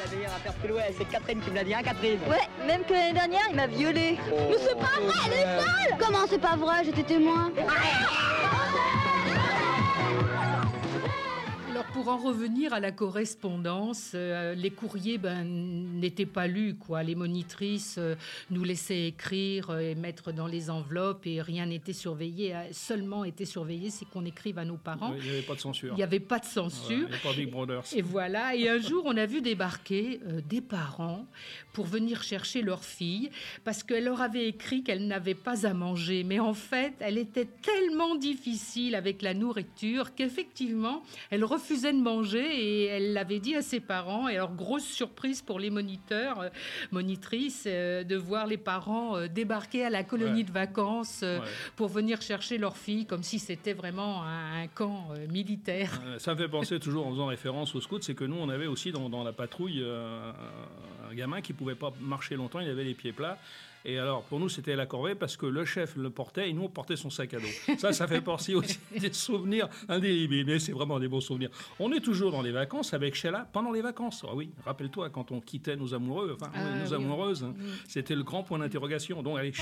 la meilleure à faire plus loin, c'est Catherine qui me l'a dit, hein Catherine? Ouais, même que l'année dernière, il m'a violée. Mais c'est pas vrai, elle est folle! Comment c'est pas vrai? J'étais témoin. Alors pour en revenir à la correspondance, les courriers n'étaient pas lus, quoi. Les monitrices nous laissaient écrire et mettre dans les enveloppes et rien n'était surveillé. Seulement était surveillé, c'est qu'on écrive à nos parents. Il n'y avait pas de censure. Il n'y avait pas de censure. Il n'y avait pas Big Brothers. Et voilà. Et un jour, on a vu débarquer des parents pour venir chercher leur fille parce qu'elle leur avait écrit qu'elle n'avait pas à manger. Mais en fait, elle était tellement difficile avec la nourriture qu'effectivement, elle refusait de manger et elle l'avait dit à ses parents. Et alors, grosse surprise pour les moniteurs, monitrices, de voir les parents débarquer à la colonie de vacances pour venir chercher leur fille comme si c'était vraiment un camp militaire. Ça me fait penser toujours en faisant référence aux scouts, c'est que nous, on avait aussi dans la patrouille un gamin qui ne pouvait pas marcher longtemps, il avait les pieds plats. Et alors, pour nous, c'était la corvée parce que le chef le portait et nous, on portait son sac à dos. Ça fait partie aussi des souvenirs indélébiles. Mais c'est vraiment des beaux souvenirs. On est toujours dans les vacances avec Sheila pendant les vacances. Ah oui, rappelle-toi, quand on quittait nos amoureux, nos amoureuses, c'était le grand point d'interrogation. Donc, allez,